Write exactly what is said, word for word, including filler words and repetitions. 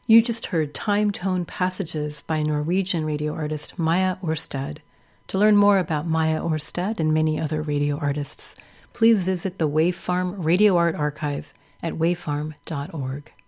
You just heard Time Tone Passages by Norwegian radio artist Maja Orstad. To learn more about Maja Orstad and many other radio artists, please visit the Wavefarm Radio Art Archive at wavefarm dot org.